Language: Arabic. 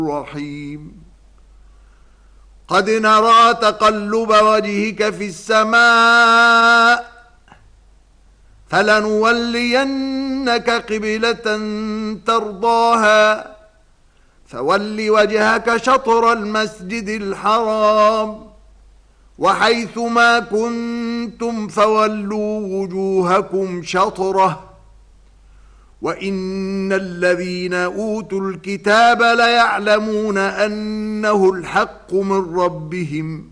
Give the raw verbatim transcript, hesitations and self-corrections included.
الرحيم قد نرى تقلب وجهك في السماء فلنولينك قبلة ترضاها فول وجهك شطر المسجد الحرام وحيث ما كنتم فولوا وجوهكم شطره وإن الذين أوتوا الكتاب ليعلمون أنه الحق من ربهم